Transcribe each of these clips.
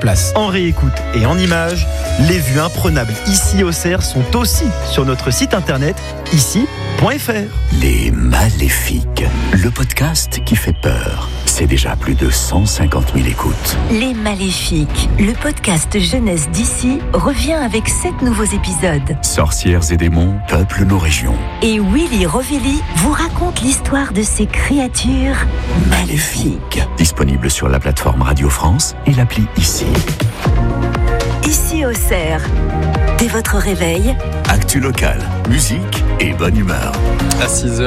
place. En réécoute et en images, les vues imprenables ici au Cerf sont aussi sur notre site internet ici.fr. Les Maléfiques, le podcast qui fait peur. C'est déjà plus de 150 000 écoutes. Les Maléfiques, le podcast jeunesse d'ici revient avec 7 nouveaux épisodes. Sorcières et démons peuplent nos régions. Et Willy Rovelli vous raconte l'histoire de ces créatures maléfiques. Disponible sur la plateforme Radio France et l'appli Ici. Ici au Cerf, dès votre réveil, Actu locale, musique et bonne humeur. À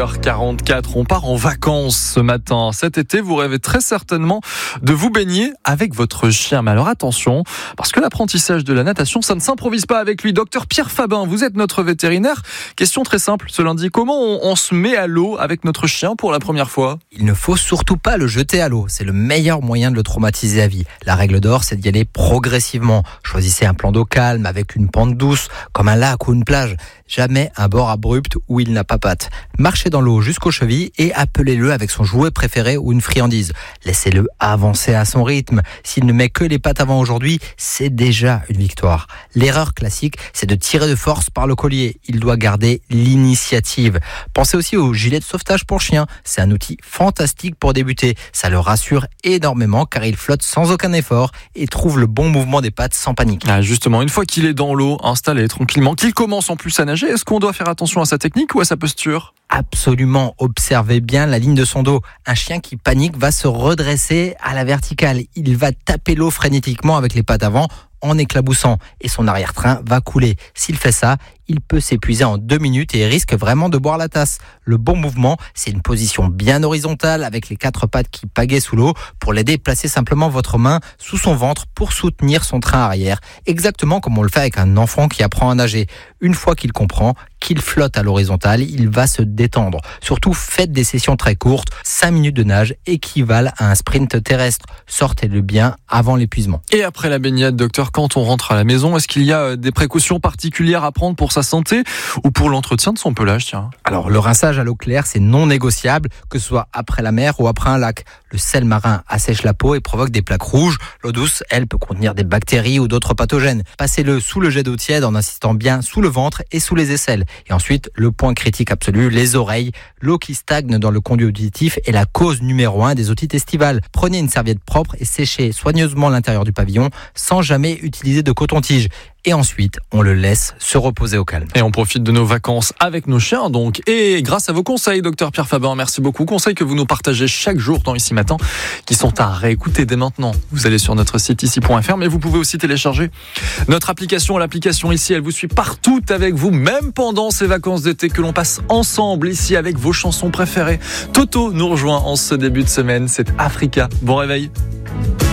6h44, on part en vacances ce matin. Cet été, vous rêvez très certainement de vous baigner avec votre chien. Mais alors attention, parce que l'apprentissage de la natation, ça ne s'improvise pas avec lui. Docteur Pierre Fabin, vous êtes notre vétérinaire. Question très simple ce lundi, comment on se met à l'eau avec notre chien pour la première fois ? Il ne faut surtout pas le jeter à l'eau. C'est le meilleur moyen de le traumatiser à vie. La règle d'or, c'est d'y aller progressivement. Choisissez un plan d'eau calme avec une pente douce, comme un lac ou une plage. Jamais un bord abrupt où il n'a pas patte. Marchez dans l'eau jusqu'aux chevilles et appelez-le avec son jouet préféré ou une friandise. Laissez-le avancer à son rythme. S'il ne met que les pattes avant aujourd'hui, c'est déjà une victoire. L'erreur classique, c'est de tirer de force par le collier. Il doit garder l'initiative. Pensez aussi au gilet de sauvetage pour chien. C'est un outil fantastique pour débuter. Ça le rassure énormément car il flotte sans aucun effort et trouve le bon mouvement des pattes sans panique. Ah justement, une fois qu'il est dans l'eau, installé tranquillement, qu'il commence en plus à nager, est-ce qu'on doit faire attention à sa technique ou à sa posture ? Absolument, observez bien la ligne de son dos. Un chien qui panique va se redresser à la verticale. Il va taper l'eau frénétiquement avec les pattes avant en éclaboussant et son arrière-train va couler. S'il fait ça, il peut s'épuiser en 2 minutes et risque vraiment de boire la tasse. Le bon mouvement, c'est une position bien horizontale avec les 4 pattes qui pagaient sous l'eau. Pour l'aider, placez simplement votre main sous son ventre pour soutenir son train arrière. Exactement comme on le fait avec un enfant qui apprend à nager. Une fois qu'il comprend qu'il flotte à l'horizontale, il va se détendre. Surtout, faites des sessions très courtes. 5 minutes de nage équivalent à un sprint terrestre. Sortez-le bien avant l'épuisement. Et après la baignade, docteur, quand on rentre à la maison, est-ce qu'il y a des précautions particulières à prendre pour sa santé ou pour l'entretien de son pelage, tiens ? Alors, le rinçage à l'eau claire, c'est non négociable, que ce soit après la mer ou après un lac. Le sel marin assèche la peau et provoque des plaques rouges. L'eau douce, elle, peut contenir des bactéries ou d'autres pathogènes. Passez-le sous le jet d'eau tiède en insistant bien sous le ventre et sous les aisselles. Et ensuite, le point critique absolu, les oreilles. L'eau qui stagne dans le conduit auditif est la cause numéro 1 des otites estivales. Prenez une serviette propre et séchez soigneusement l'intérieur du pavillon sans jamais utiliser de coton-tige. Et ensuite, on le laisse se reposer au calme. Et on profite de nos vacances avec nos chiens, donc. Et grâce à vos conseils, docteur Pierre Fabin, merci beaucoup. Conseils que vous nous partagez chaque jour dans Ici Matin, qui sont à réécouter dès maintenant. Vous allez sur notre site ici.fr, mais vous pouvez aussi télécharger notre application. L'application Ici, elle vous suit partout avec vous, même pendant ces vacances d'été que l'on passe ensemble ici avec vos chansons préférées. Toto nous rejoint en ce début de semaine. C'est Africa. Bon réveil.